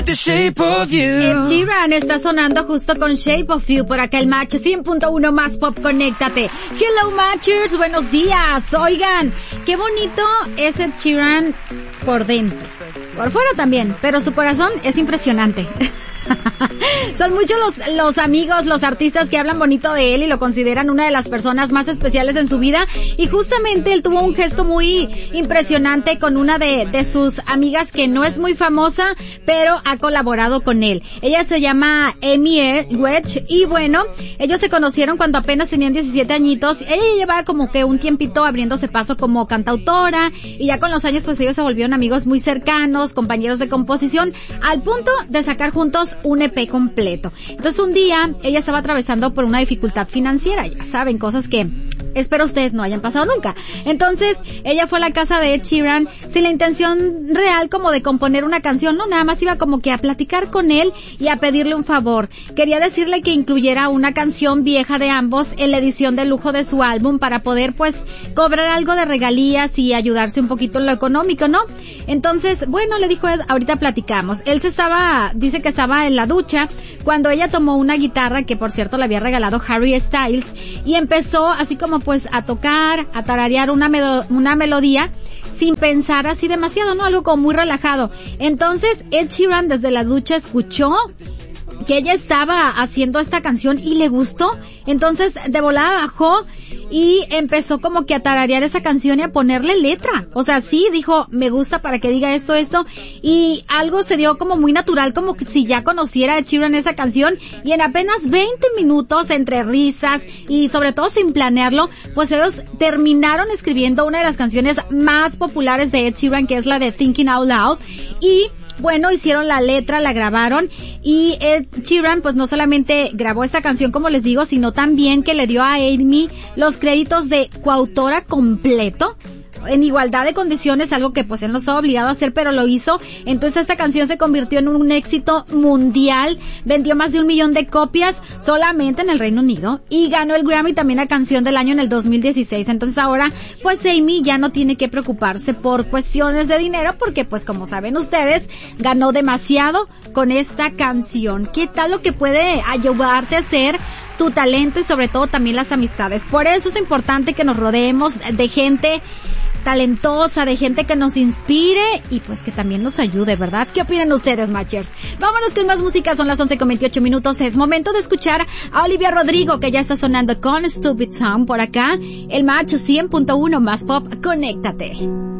The Shape of You. Ed Sheeran está sonando justo con Shape of You por acá el Match 100.1 más pop, conéctate. Hello Matchers, buenos días. Oigan, qué bonito es Ed Sheeran por dentro. Por fuera también, pero su corazón es impresionante. Son muchos los amigos, los artistas que hablan bonito de él y lo consideran una de las personas más especiales en su vida, y justamente él tuvo un gesto muy impresionante con una de sus amigas que no es muy famosa, pero ha colaborado con él. Ella se llama Amy Wedge y bueno, ellos se conocieron cuando apenas tenían 17 añitos. Ella llevaba como que un tiempito abriéndose paso como cantautora y ya con los años pues ellos se volvieron amigos muy cercanos, compañeros de composición, al punto de sacar juntos un EP completo. Entonces un día ella estaba atravesando por una dificultad financiera, ya saben, cosas que espero ustedes no hayan pasado nunca. Entonces ella fue a la casa de Ed Sheeran sin la intención real como de componer una canción, no, nada más iba como que a platicar con él y a pedirle un favor. Quería decirle que incluyera una canción vieja de ambos en la edición de lujo de su álbum para poder pues cobrar algo de regalías y ayudarse un poquito en lo económico, ¿no? Entonces, bueno, le dijo Ed, ahorita platicamos. Él dice que estaba en la ducha cuando ella tomó una guitarra que por cierto le había regalado Harry Styles y empezó así como pues a tocar, a tararear una melodía sin pensar así demasiado, ¿no? Algo como muy relajado. Entonces Ed Sheeran desde la ducha escuchó que ella estaba haciendo esta canción y le gustó. Entonces de volada bajó y empezó como que a tararear esa canción y a ponerle letra. O sea, sí, dijo, me gusta para que diga esto, y algo se dio como muy natural, como que si ya conociera a Ed Sheeran esa canción, y en apenas 20 minutos, entre risas y sobre todo sin planearlo, pues ellos terminaron escribiendo una de las canciones más populares de Ed Sheeran, que es la de Thinking Out Loud, y bueno, hicieron la letra, la grabaron, y Ed Sheeran pues no solamente grabó esta canción como les digo, sino también que le dio a Amy los créditos de coautora completo en igualdad de condiciones, algo que pues él no estaba obligado a hacer, pero lo hizo. Entonces esta canción se convirtió en un éxito mundial, vendió más de 1 millón de copias solamente en el Reino Unido y ganó el Grammy también a Canción del Año en el 2016. Entonces ahora pues Amy ya no tiene que preocuparse por cuestiones de dinero porque pues como saben ustedes, ganó demasiado con esta canción. ¿Qué tal lo que puede ayudarte a hacer tu talento y sobre todo también las amistades? Por eso es importante que nos rodeemos de gente talentosa, de gente que nos inspire y pues que también nos ayude, ¿verdad? ¿Qué opinan ustedes, Matchers? Vámonos con más música, son las 11:28. Es momento de escuchar a Olivia Rodrigo, que ya está sonando con Stupid Town por acá, el Match 100.1 más pop, conéctate.